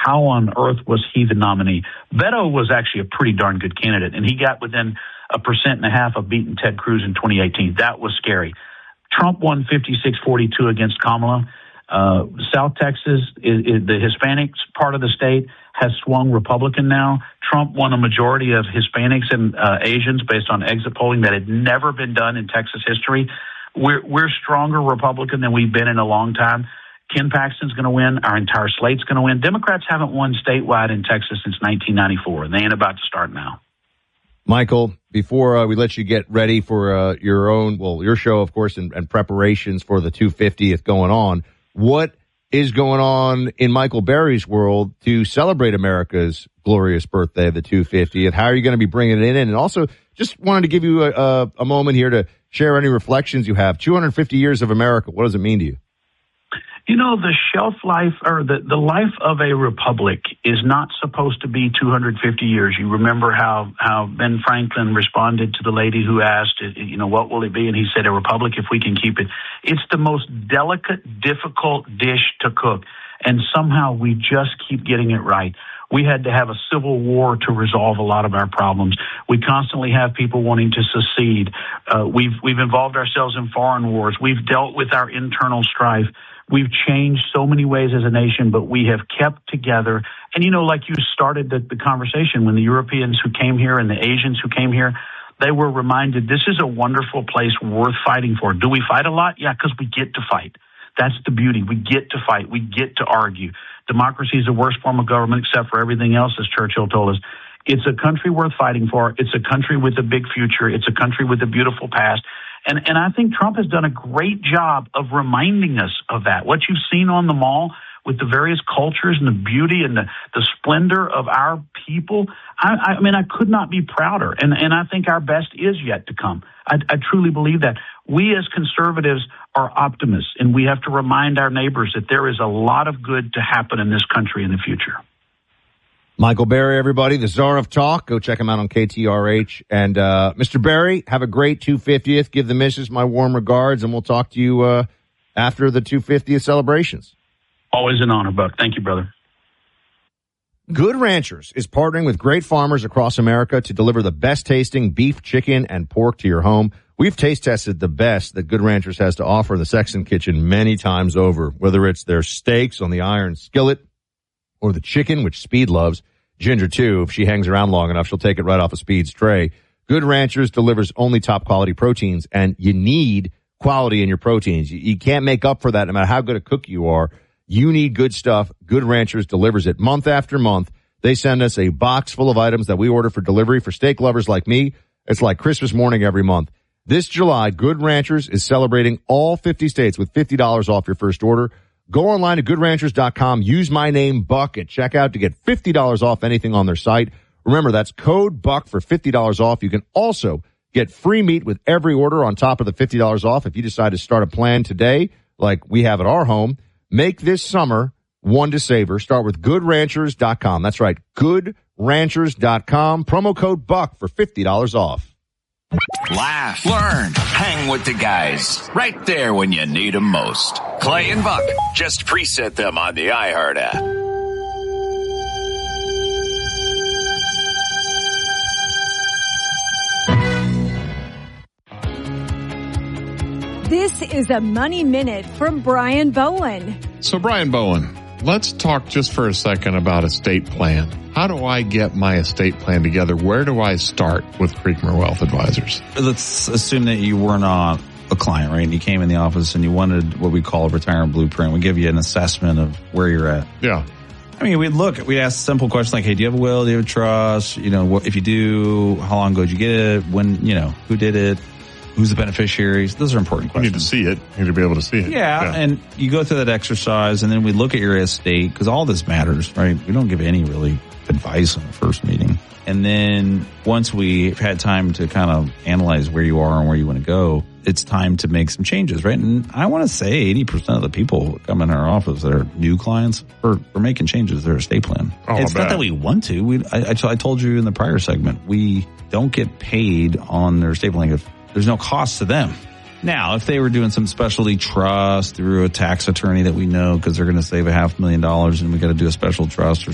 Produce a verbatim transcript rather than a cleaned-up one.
how on earth was he the nominee? Beto was actually a pretty darn good candidate, and he got within a percent and a half of beating Ted Cruz in twenty eighteen. That was scary. Trump won fifty-six forty-two against Kamala. Uh, South Texas, is, is the Hispanics part of the state, has swung Republican now. Trump won a majority of Hispanics and uh, Asians based on exit polling that had never been done in Texas history. We're, we're stronger Republican than we've been in a long time. Ken Paxton's going to win. Our entire slate's going to win. Democrats haven't won statewide in Texas since nineteen ninety-four, and they ain't about to start now. Michael, before uh, we let you get ready for uh, your own, well, your show, of course, and, and preparations for the two hundred fiftieth going on, what is going on in Michael Berry's world to celebrate America's glorious birthday, the two hundred fiftieth? How are you going to be bringing it in? And also, just wanted to give you a, a, a moment here to share any reflections you have. two hundred fifty years of America, what does it mean to you? You know, the shelf life or the, the life of a republic is not supposed to be two hundred fifty years. You remember how, how Ben Franklin responded to the lady who asked, you know, what will it be? And he said, a republic if we can keep it. It's the most delicate, difficult dish to cook. And somehow we just keep getting it right. We had to have a civil war to resolve a lot of our problems. We constantly have people wanting to secede. Uh, we've, we've involved ourselves in foreign wars. We've dealt with our internal strife. We've changed so many ways as a nation, but we have kept together. And, you know, like you started the, the conversation, when the Europeans who came here and the Asians who came here, they were reminded this is a wonderful place worth fighting for. Do we fight a lot? Yeah, because we get to fight. That's the beauty. We get to fight. We get to argue. Democracy is the worst form of government except for everything else, as Churchill told us. It's a country worth fighting for. It's a country with a big future. It's a country with a beautiful past. And and I think Trump has done a great job of reminding us of that. What you've seen on the mall with the various cultures and the beauty and the, the splendor of our people, I, I mean, I could not be prouder. And, and I think our best is yet to come. I, I truly believe that. We as conservatives are optimists, and we have to remind our neighbors that there is a lot of good to happen in this country in the future. Michael Berry, everybody, the Czar of Talk. Go check him out on K T R H. And uh Mister Berry, have a great two hundred fiftieth. Give the missus my warm regards, and we'll talk to you uh after the two hundred fiftieth celebrations. Always an honor, Buck. Thank you, brother. Good Ranchers is partnering with great farmers across America to deliver the best tasting beef, chicken, and pork to your home. We've taste tested the best that Good Ranchers has to offer in the Sexton Kitchen many times over, whether it's their steaks on the iron skillet, or the chicken, which Speed loves. Ginger, too. If she hangs around long enough, she'll take it right off of Speed's tray. Good Ranchers delivers only top-quality proteins, and you need quality in your proteins. You, you can't make up for that no matter how good a cook you are. You need good stuff. Good Ranchers delivers it month after month. They send us a box full of items that we order for delivery. For steak lovers like me, it's like Christmas morning every month. This July, Good Ranchers is celebrating all fifty states with fifty dollars off your first order. Go online to good ranchers dot com. Use my name, Buck, at checkout to get fifty dollars off anything on their site. Remember, that's code BUCK for fifty dollars off. You can also get free meat with every order on top of the fifty dollars off if you decide to start a plan today, like we have at our home. Make this summer one to savor. Start with good ranchers dot com. That's right, good ranchers dot com. Promo code BUCK for fifty dollars off. Laugh, learn, hang with the guys. Right there when you need them most. Clay and Buck. Just preset them on the iHeart app. This is a Money Minute from Brian Bowen. So, Brian Bowen, let's talk just for a second about estate plan. How do I get my estate plan together? Where do I start with Creekmore Wealth Advisors? Let's assume that you weren't a, a client, right? And you came in the office and you wanted what we call a retirement blueprint. We give you an assessment of where you're at. Yeah. I mean, we'd look, we'd ask simple questions like, hey, do you have a will? Do you have a trust? You know, what, if you do, how long ago did you get it? When, you know, who did it? Who's the beneficiaries? Those are important questions. You need to see it. You need to be able to see it. Yeah, yeah. And you go through that exercise, and then we look at your estate, because all this matters, right? We don't give any really advice on the first meeting. And then once we've had time to kind of analyze where you are and where you want to go, it's time to make some changes, right? And I want to say eighty percent of the people that come in our office that are new clients are, are making changes to their estate plan. Oh, it's not that we want to. We, I, I, I told you in the prior segment, we don't get paid on their estate plan if there's no cost to them. Now, if they were doing some specialty trust through a tax attorney that we know because they're going to save a half million dollars and we got to do a special trust or